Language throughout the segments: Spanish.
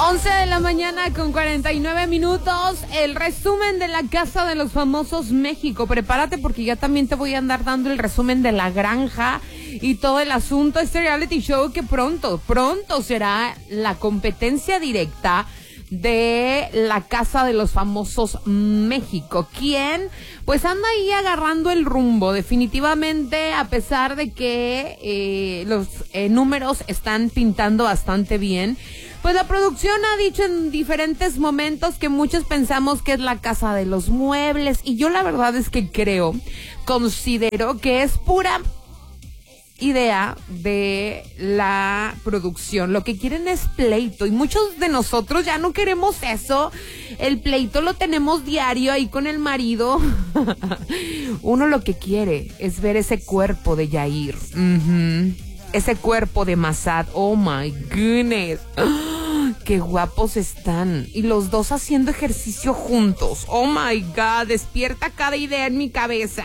11 de la mañana con 49 minutos, el resumen de La Casa de los Famosos México. Prepárate porque ya también te voy a andar dando el resumen de La Granja y todo el asunto. Este reality show que pronto será la competencia directa de La Casa de los Famosos México. ¿Quién? Pues anda ahí agarrando el rumbo, definitivamente, a pesar de que los números están pintando bastante bien. Pues la producción ha dicho en diferentes momentos que muchos pensamos que es la casa de los muebles, y yo la verdad es que considero que es pura idea de la producción. Lo que quieren es pleito, y muchos de nosotros ya no queremos eso. El pleito lo tenemos diario ahí con el marido. Uno lo que quiere es ver ese cuerpo de Yair, ese cuerpo de Massad. Oh my goodness, qué guapos están, y los dos haciendo ejercicio juntos. Oh my God, despierta cada idea en mi cabeza.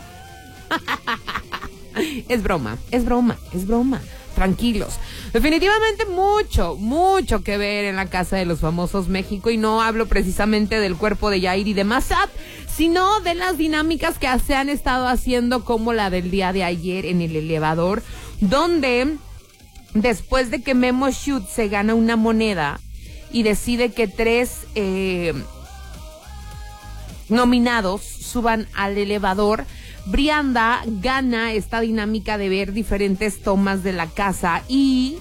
Es broma. Tranquilos. Definitivamente mucho que ver en La Casa de los Famosos México, y no hablo precisamente del cuerpo de Yair y de Massad, sino de las dinámicas que se han estado haciendo, como la del día de ayer en el elevador, donde después de que Memo Shoot se gana una moneda y decide que 3 nominados suban al elevador, Brianda gana esta dinámica de ver diferentes tomas de la casa y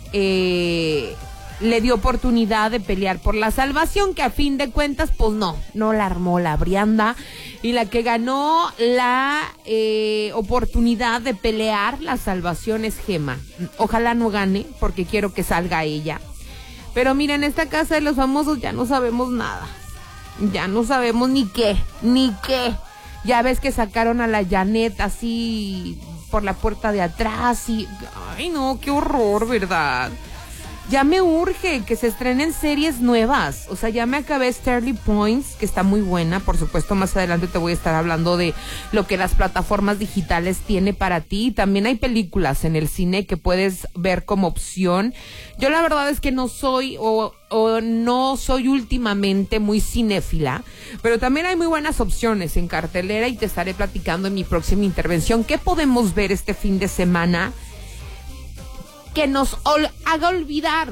le dio oportunidad de pelear por la salvación, que a fin de cuentas pues no la armó la Brianda, y la que ganó la oportunidad de pelear la salvación es Gema. Ojalá no gane, porque quiero que salga ella. Pero mira, en esta Casa de los Famosos ya no sabemos nada, ya no sabemos ni qué. Ya ves que sacaron a la Janet así por la puerta de atrás y... Ay, no, qué horror, ¿verdad? Ya me urge que se estrenen series nuevas. O sea, ya me acabé Sterling Points, que está muy buena. Por supuesto, más adelante te voy a estar hablando de lo que las plataformas digitales tiene para ti. También hay películas en el cine que puedes ver como opción. Yo la verdad es que no soy no soy últimamente muy cinéfila, pero también hay muy buenas opciones en cartelera, y te estaré platicando en mi próxima intervención qué podemos ver este fin de semana que nos haga olvidar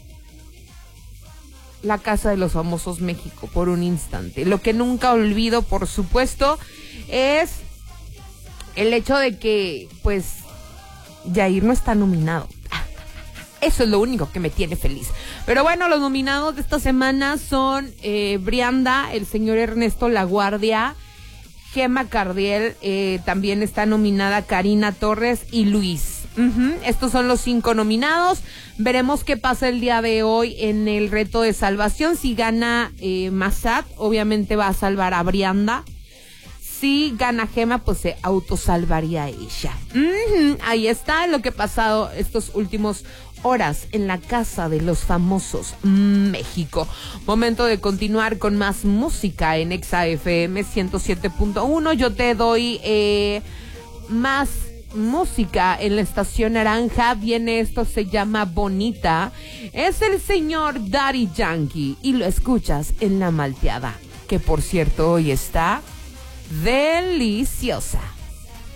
La Casa de los Famosos México por un instante. Lo que nunca olvido, por supuesto, es el hecho de que, pues, Yair no está nominado. Eso es lo único que me tiene feliz. Pero bueno, los nominados de esta semana son Brianda, el señor Ernesto Laguardia, Gema Cardiel, también está nominada Karina Torres y Luis. Estos son los 5 nominados. Veremos qué pasa el día de hoy en el reto de salvación. Si gana Massad, obviamente va a salvar a Brianda. Si gana Gema, pues se autosalvaría ella. Ahí está lo que ha pasado estos últimos horas en La Casa de los Famosos México. Momento de continuar con más música en Exa FM 107.1. Yo te doy más música en la estación naranja. Viene esto, se llama Bonita. Es el señor Daddy Yankee y lo escuchas en La Malteada, que por cierto hoy está deliciosa.